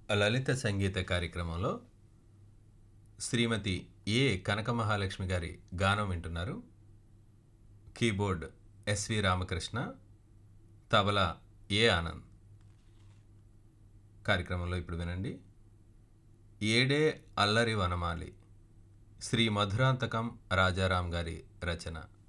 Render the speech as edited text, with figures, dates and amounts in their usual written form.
లలిత సంగీత కార్యక్రమంలో శ్రీమతి ఏ కనక మహాలక్ష్మి గారి గానం వింటున్నారు. కీబోర్డ్ ఎస్వి రామకృష్ణ, తబలా ఏ ఆనంద్. కార్యక్రమంలో ఇప్పుడు వినండి. ఏడే అల్లరి వనమాలి, శ్రీ మధురాంతకం రాజారాం గారి రచన.